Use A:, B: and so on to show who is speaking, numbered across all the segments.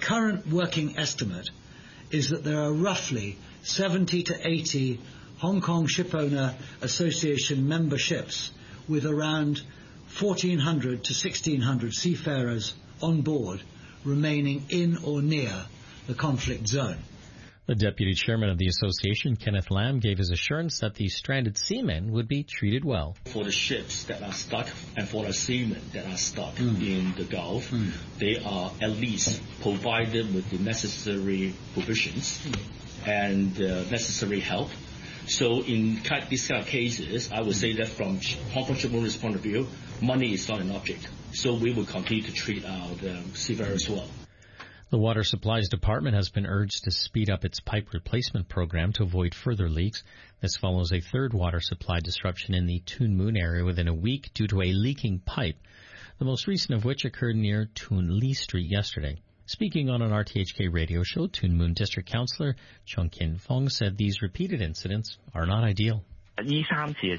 A: current working estimate is that there are roughly 70 to 80 Hong Kong Shipowner Association member ships with around 1,400 to 1,600 seafarers on board remaining in or near the conflict zone.
B: The deputy chairman of the association, Kenneth Lam, gave his assurance that the stranded seamen would be treated well.
C: For the ships that are stuck and for the seamen that are stuck in the Gulf, they are at least provided with the necessary provisions and necessary help. So in these kind of cases, I would say that from Hong Kong Shipowner's point of view, money is not an object. So we will continue to treat our seafarers well.
B: The Water Supplies Department has been urged to speed up its pipe replacement program to avoid further leaks. This follows a third water supply disruption in the Tuen Mun area within a week due to a leaking pipe, the most recent of which occurred near Tuen Lee Street yesterday. Speaking on an RTHK radio show, Tuen Mun District Councillor Chung Kin Fong said these repeated incidents are not ideal.
D: These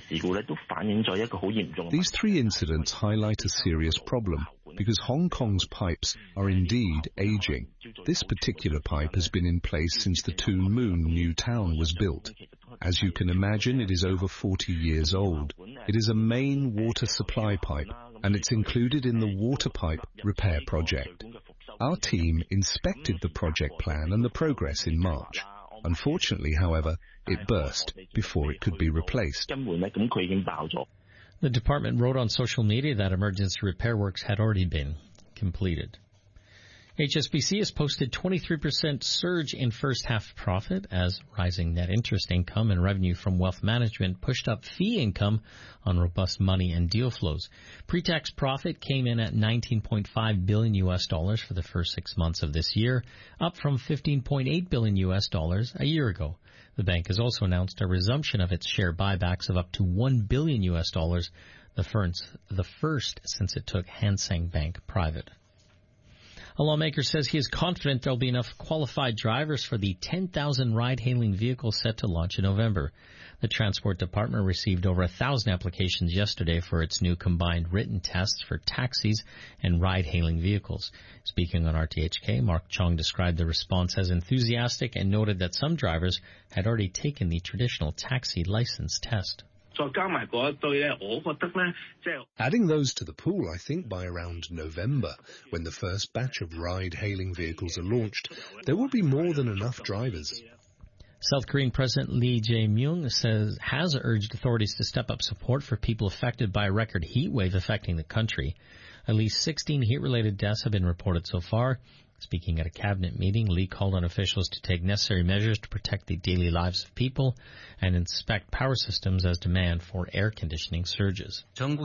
D: three incidents highlight a serious problem because Hong Kong's pipes are indeed aging. This particular pipe has been in place since the Tuen Mun new town was built. As you can imagine, it is over 40 years old. It is a main water supply pipe, and it's included in the water pipe repair project. Our team inspected the project plan and the progress in March. Unfortunately, however, it burst before it could be replaced.
B: The department wrote on social media that emergency repair works had already been completed. HSBC has posted 23% surge in first-half profit as rising net interest income and revenue from wealth management pushed up fee income on robust money and deal flows. Pre-tax profit came in at $19.5 billion for the first 6 months of this year, up from $15.8 billion a year ago. The bank has also announced a resumption of its share buybacks of up to $1 billion, the first since it took Hang Seng Bank private. A lawmaker says he is confident there will be enough qualified drivers for the 10,000 ride-hailing vehicles set to launch in November. The Transport Department received over 1,000 applications yesterday for its new combined written tests for taxis and ride-hailing vehicles. Speaking on RTHK, Mark Chong described the response as enthusiastic and noted that some drivers had already taken the traditional taxi license test.
D: Adding those to the pool, I think by around November, when the first batch of ride-hailing vehicles are launched, there will be more than enough drivers.
B: South Korean President Lee Jae-myung has urged authorities to step up support for people affected by a record heat wave affecting the country. At least 16 heat-related deaths have been reported so far. Speaking at a cabinet meeting, Lee called on officials to take necessary measures to protect the daily lives of people and inspect power systems as demand for air conditioning surges.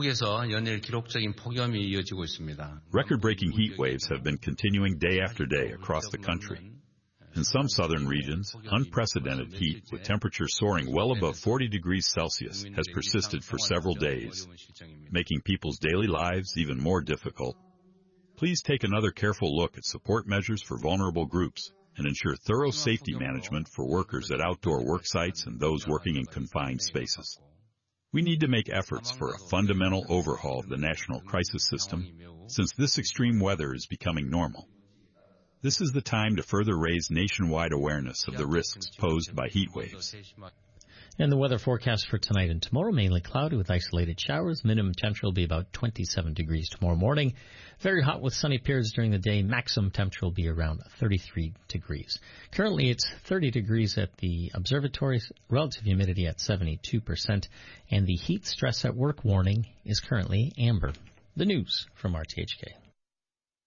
E: Record-breaking heat waves have been continuing day after day across the country. In some southern regions, unprecedented heat with temperatures soaring well above 40 degrees Celsius has persisted for several days, making people's daily lives even more difficult. Please take another careful look at support measures for vulnerable groups and ensure thorough safety management for workers at outdoor work sites and those working in confined spaces. We need to make efforts for a fundamental overhaul of the national crisis system, since this extreme weather is becoming normal. This is the time to further raise nationwide awareness of the risks posed by heat waves.
B: And the weather forecast for tonight and tomorrow, mainly cloudy with isolated showers. Minimum temperature will be about 27 degrees tomorrow morning. Very hot with sunny periods during the day. Maximum temperature will be around 33 degrees. Currently, it's 30 degrees at the observatory, relative humidity at 72%, and the heat stress at work warning is currently amber. The news from RTHK.